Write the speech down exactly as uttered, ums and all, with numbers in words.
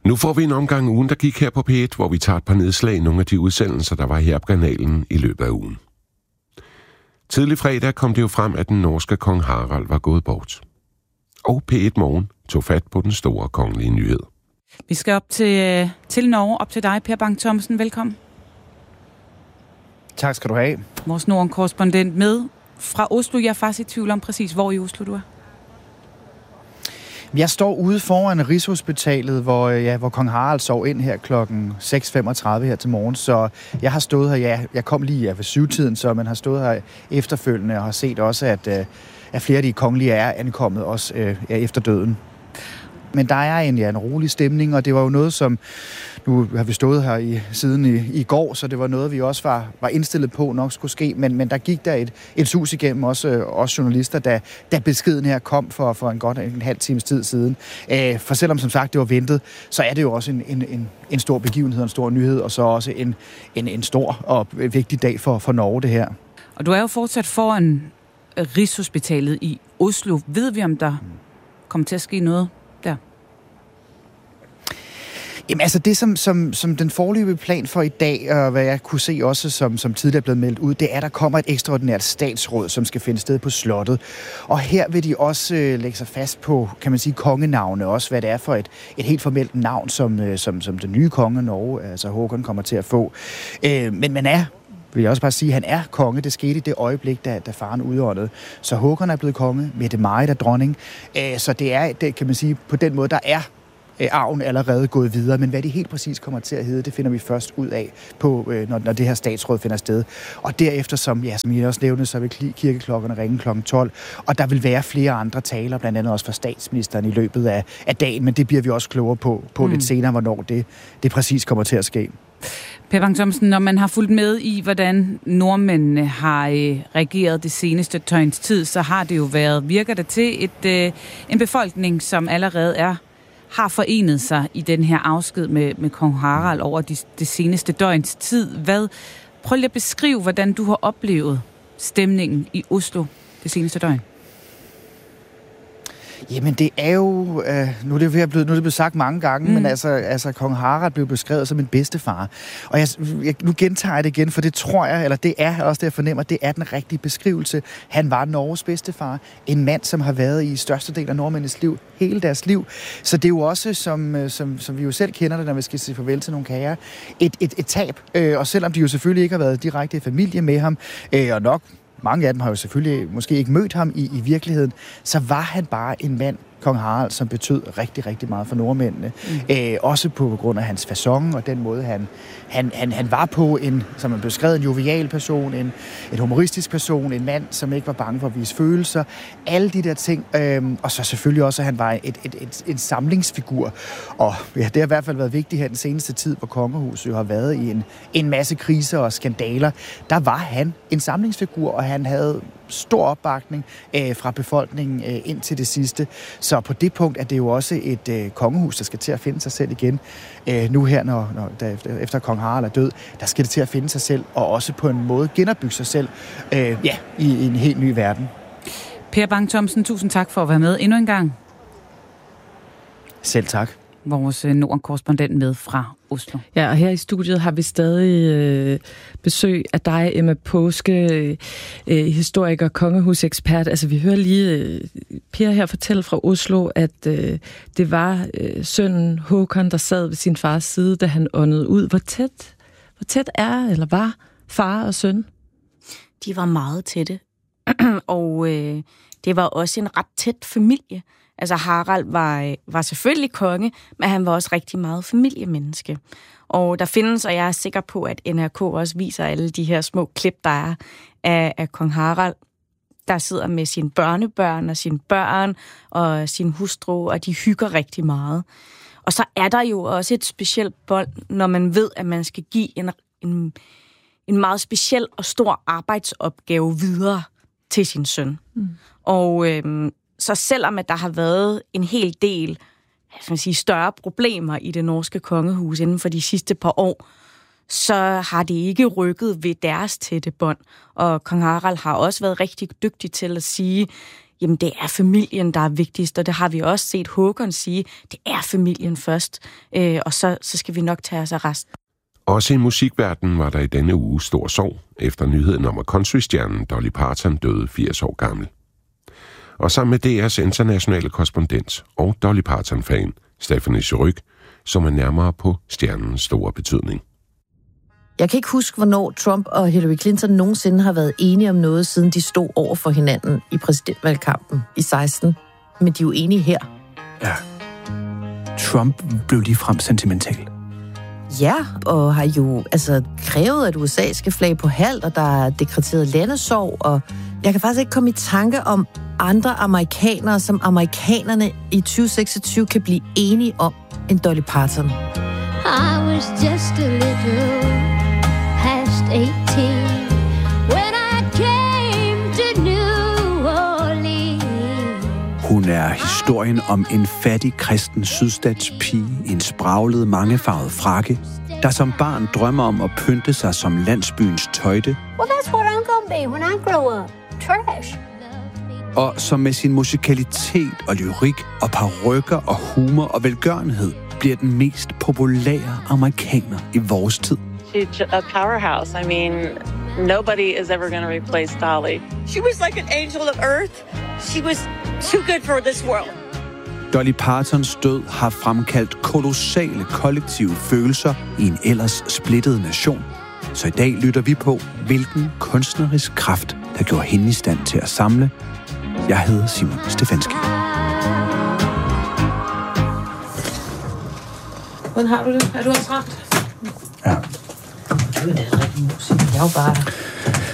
Nu får vi en omgang ugen, der gik her på P et, hvor vi tager et par nedslag i nogle af de udsendelser, der var her på kanalen i løbet af ugen. Tidlig fredag kom det jo frem, at den norske kong Harald var gået bort. Og P et Morgen tog fat på den store kongelige nyhed. Vi skal op til, til Norge, op til dig, Per Bang Thomsen. Velkommen. Tak skal du have. Vores Norden-korrespondent med fra Oslo. Jeg er faktisk i tvivl om præcis, hvor i Oslo du er. Jeg står ude foran Rigshospitalet, hvor, ja, hvor kong Harald sov ind her klokken seks femogtredive her til morgen. Så jeg har stået her, ja, jeg kom lige ja, ved syvtiden, så man har stået her efterfølgende og har set også, at, at flere af de kongelige er ankommet også ja, efter døden. Men der er en, ja, en rolig stemning, og det var jo noget, som... Nu har vi stået her i, siden i, i går, så det var noget, vi også var, var indstillet på nok skulle ske. Men, men der gik der et, et sus igennem også, også journalister, da, da beskeden her kom for, for en godt en halv times tid siden. Æh, for selvom som sagt det var ventet, så er det jo også en, en, en, en stor begivenhed, en stor nyhed, og så også en, en, en stor og vigtig dag for, for Norge, det her. Og du er jo fortsat foran Rigshospitalet i Oslo. Ved vi, om der kommer til at ske noget der? Jamen altså det, som, som, som den foreløbige plan for i dag, og hvad jeg kunne se også, som, som tidligere er blevet meldt ud, det er, at der kommer et ekstraordinært statsråd, som skal finde sted på slottet. Og her vil de også øh, lægge sig fast på, kan man sige, kongenavne også, hvad det er for et, et helt formelt navn, som, øh, som, som den nye konge Norge, altså Håkon, kommer til at få. Øh, men man er... vil jeg også bare sige, at han er konge. Det skete i det øjeblik, da, da faren udåndede. Så Håkon er blevet konge, Mette-Marit er dronning. Øh, så det er, det kan man sige, på den måde, der er arven allerede gået videre, men hvad det helt præcis kommer til at hedde, det finder vi først ud af, på, øh, når, når det her statsråd finder sted. Og derefter, som, ja, som I også nævnte, så vil kirkeklokkerne ringe klokken tolv, og der vil være flere andre taler, blandt andet også fra statsministeren i løbet af, af dagen, men det bliver vi også klogere på, på mm. lidt senere, hvornår det, det præcis kommer til at ske. Per Bang Thomsen, når man har fulgt med i, hvordan nordmændene har øh, reageret det seneste døgns tid, så har det jo været, virker det til, et, øh, en befolkning, som allerede er har forenet sig i den her afsked med, med kong Harald over de, det seneste døgns tid. Hvad, prøv lige at beskrive, hvordan du har oplevet stemningen i Oslo det seneste døgn. Jamen det er jo, øh, nu er det jo blevet, nu er det blevet sagt mange gange, mm. men altså, altså kong Harald blev beskrevet som en bedstefar. Og jeg, jeg, nu gentager jeg det igen, for det tror jeg, eller det er også det, jeg fornemmer, det er den rigtige beskrivelse. Han var Norges bedstefar. En mand, som har været i størstedelen af nordmændenes liv, hele deres liv. Så det er jo også, som, som, som vi jo selv kender det, når vi skal sige farvel til nogle kære, et, et, et tab. Øh, og selvom de jo selvfølgelig ikke har været direkte i familie med ham, øh, og nok mange af dem har jo selvfølgelig måske ikke mødt ham i, i virkeligheden, så var han bare en mand, kong Harald, som betød rigtig, rigtig meget for nordmændene. Mm. Æ, også på grund af hans facon og den måde, han, han, han, han var på, en, som man beskrev, en jovial person, en, en humoristisk person, en mand, som ikke var bange for at vise følelser. Alle de der ting. Øhm, og så selvfølgelig også, at han var et, et, et, et, en samlingsfigur. Og ja, det har i hvert fald været vigtigt her den seneste tid, hvor kongehuset jo har været i en, en masse kriser og skandaler. Der var han en samlingsfigur, og han havde stor opbakning øh, fra befolkningen øh, ind til det sidste. Så på det punkt er det jo også et øh, kongehus, der skal til at finde sig selv igen. Øh, nu her, når, når der efter, efter kong Harald er død, der skal det til at finde sig selv, og også på en måde genopbygge sig selv øh, ja, i, i en helt ny verden. Per Bang Thomsen, tusind tak for at være med endnu en gang. Selv tak. Vores Norden-korrespondent med fra Oslo. Ja, og her i studiet har vi stadig øh, besøg af dig, Emma Påske, øh, historiker, kongehusekspert. Altså, vi hører lige øh, Per her fortælle fra Oslo, at øh, det var øh, sønnen Håkon, der sad ved sin fars side, da han åndede ud. Hvor tæt, hvor tæt er, eller var far og søn? De var meget tætte, og øh, det var også en ret tæt familie. Altså Harald var, var selvfølgelig konge, men han var også rigtig meget familiemenneske. Og der findes, og jeg er sikker på, at N R K også viser alle de her små klip, der er af, af kong Harald, der sidder med sine børnebørn og sine børn og sin hustru, og de hygger rigtig meget. Og så er der jo også et specielt bånd, når man ved, at man skal give en, en, en meget speciel og stor arbejdsopgave videre til sin søn. Mm. Og øhm, så selvom at der har været en hel del jeg skal sige, større problemer i det norske kongehus inden for de sidste par år, så har det ikke rykket ved deres tætte bånd. Og kong Harald har også været rigtig dygtig til at sige, jamen det er familien, der er vigtigst, og det har vi også set Håkon sige, det er familien først, øh, og så, så skal vi nok tage os af resten. Også i musikverdenen var der i denne uge stor sorg, efter nyheden om, at countrystjernen Dolly Parton døde firs år gammel. Og sammen med D R's internationale korrespondent og Dolly Parton-fan, Stephanie Surrugue, så man nærmere på stjernens store betydning. Jeg kan ikke huske, hvornår Trump og Hillary Clinton nogensinde har været enige om noget, siden de stod over for hinanden i præsidentvalgkampen i seksten. Men de er jo enige her. Ja. Trump blev ligefrem sentimental. Ja, og har jo altså krævet, at U S A skal flage på halvt, og der er dekreteret landesorg, og jeg kan faktisk ikke komme i tanke om andre amerikanere, som amerikanerne i tyve seksogtyve kan blive enige om end Dolly Parton. I was just a little past eighteen when I came to New Orleans. Hun er historien om en fattig kristen sydstatspige i en spraglet mangefarvet frakke, der som barn drømmer om at pynte sig som landsbyens tøjte. Well, that's what I'm gonna be when I grow up. Trash. Og som med sin musikalitet og lyrik og parykker og humor og velgørenhed bliver den mest populære amerikaner i vores tid. She's a powerhouse. I mean, nobody is ever going to replace Dolly. She was like an angel of earth. She was too good for this world. Dolly Partons død har fremkaldt kolossale kollektive følelser i en ellers splittet nation. Så i dag lytter vi på, hvilken kunstnerisk kraft, der gjorde hende i stand til at samle. Jeg hedder Simon Stefanski. Hvordan har du det? Er du også ramt? Ja. Det er da rigtig musik. Jeg er jo bare